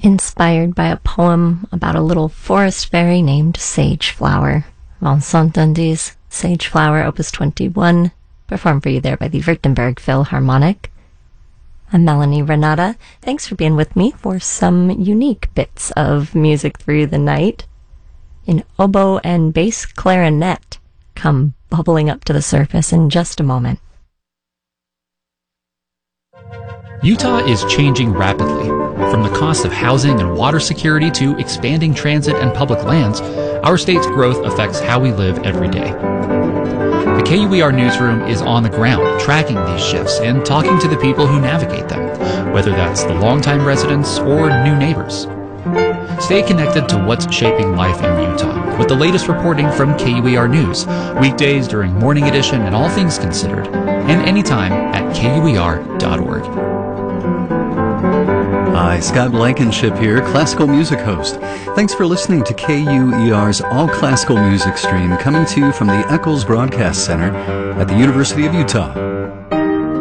inspired by a poem about a little forest fairy named Sageflower. Vincent Sageflower, Opus 21, performed for you there by the Württemberg Philharmonic. I'm Melanie Renata. Thanks for being with me for some unique bits of music through the night. An oboe and bass clarinet come bubbling up to the surface in just a moment. Utah is changing rapidly. From the cost of housing and water security to expanding transit and public lands, our state's growth affects how we live every day. The KUER newsroom is on the ground, tracking these shifts and talking to the people who navigate them, whether that's the longtime residents or new neighbors. Stay connected to what's shaping life in Utah with the latest reporting from KUER News, weekdays during Morning Edition and All Things Considered, and anytime at KUER.org. Hi, Scott Blankenship here, classical music host. Thanks for listening to KUER's All Classical Music stream, coming to you from the Eccles Broadcast Center at the University of Utah.